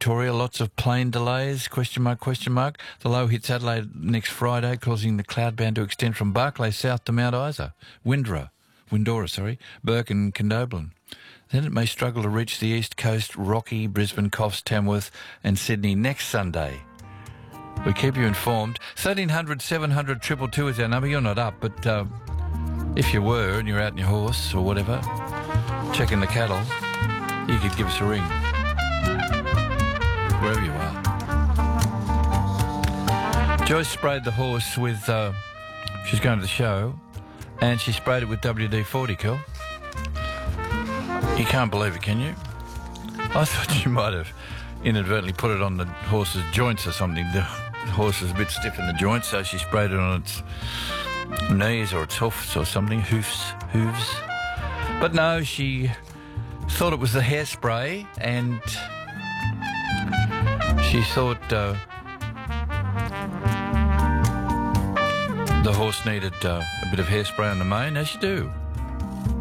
Victoria. Lots of plane delays, question mark. The low hits Adelaide next Friday, causing the cloud band to extend from Barclay south to Mount Isa, Windora, Burke and Condobolin. Then it may struggle to reach the east coast, Rocky, Brisbane, Coffs, Tamworth and Sydney next Sunday. We keep you informed. 1300 700 222 is our number. You're not up, but if you were and you're out on your horse or whatever, checking the cattle, you could give us a ring. Wherever you are. Joyce sprayed the horse with, she's going to the show, and she sprayed it with WD-40, Kel. You can't believe it, can you? I thought you might have inadvertently put it on the horse's joints or something. The horse is a bit stiff in the joints, so she sprayed it on its knees or its hoofs or something, hooves. But no, she thought it was the hairspray, and she thought the horse needed a bit of hairspray on the mane, as you do.